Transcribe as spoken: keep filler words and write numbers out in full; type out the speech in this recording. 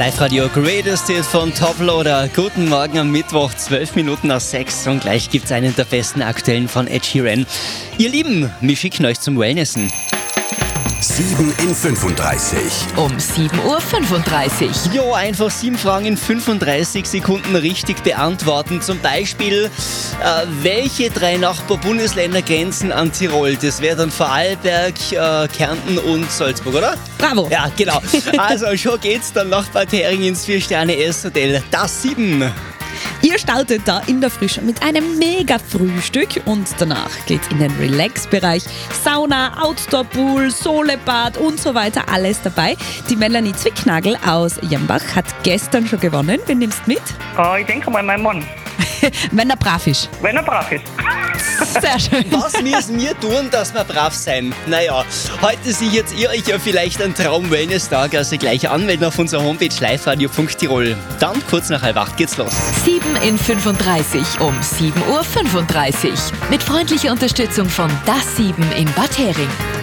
Live-Radio Greatest Hit von Toploader. Guten Morgen am Mittwoch, zwölf Minuten nach sechs und gleich gibt es einen der besten aktuellen von Ed Sheeran. Ihr Lieben, wir schicken euch zum Wellnessen. sieben in fünfunddreißig. Um sieben Uhr fünfunddreißig. Jo, einfach sieben Fragen in fünfunddreißig Sekunden richtig beantworten. Zum Beispiel, äh, welche drei Nachbarbundesländer grenzen an Tirol? Das wäre dann Vorarlberg, äh, Kärnten und Salzburg, oder? Bravo. Ja, genau. Also schon geht's dann nach Bad Hering ins vier-Sterne-Esshotel. Das sieben. Ihr startet da in der Früh schon mit einem mega Frühstück und danach geht's in den Relax-Bereich. Sauna, Outdoor-Pool, Solebad und so weiter, alles dabei. Die Melanie Zwicknagel aus Jambach hat gestern schon gewonnen. Wen nimmst du mit? Oh, ich denke mal, mein Mann, Wenn er brav ist. wenn er brav ist. Sehr schön. Was müssen wir tun, dass wir brav sein? Naja, heute sichert ihr euch ja vielleicht einen Traum-Wellness-Tag, also gleich anmelden auf unserer Homepage liveradio punkt tirol. Dann kurz nach halb acht geht's los. sieben in fünfunddreißig um sieben Uhr fünfunddreißig. Mit freundlicher Unterstützung von Das sieben in Bad Hering.